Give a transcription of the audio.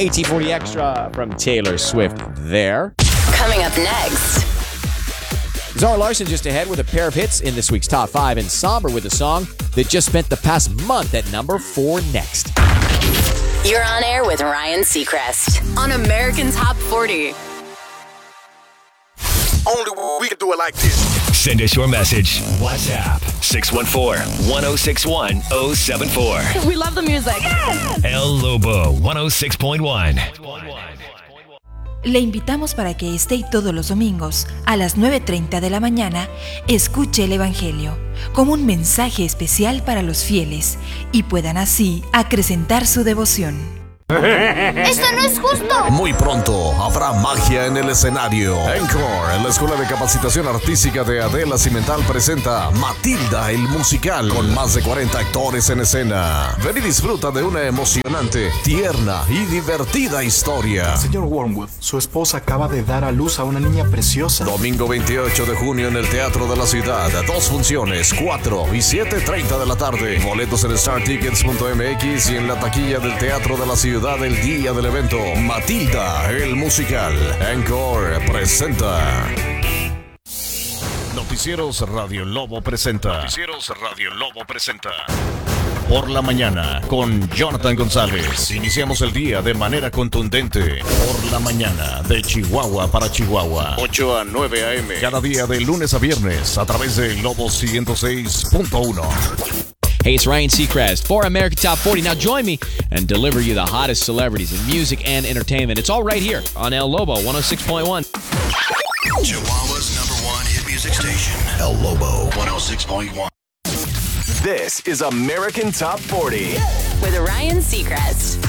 1840 Extra from Taylor Swift there. Coming up next. Zara Larsson just ahead with a pair of hits in this week's Top 5, and Somber with a song that just spent the past month at number 4 next. You're on air with Ryan Seacrest on American Top 40. Only we can do it like this. Send us your message. WhatsApp 614-1061-074. We love the music. Yes! El Lobo 106.1. Le invitamos para que este y todos los domingos a las 9:30 de la mañana escuche el Evangelio como un mensaje especial para los fieles y puedan así acrecentar su devoción. ¡Esto no es justo! Muy pronto habrá magia en el escenario. Encore, en la Escuela de Capacitación Artística de Adela Cimental, presenta Matilda el musical, con más de 40 actores en escena. Ven y disfruta de una emocionante, tierna y divertida historia. Señor Wormwood, su esposa acaba de dar a luz a una niña preciosa. Domingo 28 de junio en el Teatro de la Ciudad. 2 funciones, 4 y 7:30 de la tarde. Boletos en startickets.mx y en la taquilla del Teatro de la Ciudad el día del evento. Matilda el musical. Encore presenta. Noticieros Radio Lobo presenta. Por la mañana con Jonathan González. Iniciamos el día de manera contundente. Por la mañana de Chihuahua para Chihuahua. 8 a 9 a.m. Cada día de lunes a viernes a través de Lobo 106.1. Hey, it's Ryan Seacrest for American Top 40. Now join me and deliver you the hottest celebrities in music and entertainment. It's all right here on El Lobo 106.1. Chihuahua's #1 hit music station. El Lobo 106.1. This is American Top 40. With Ryan Seacrest.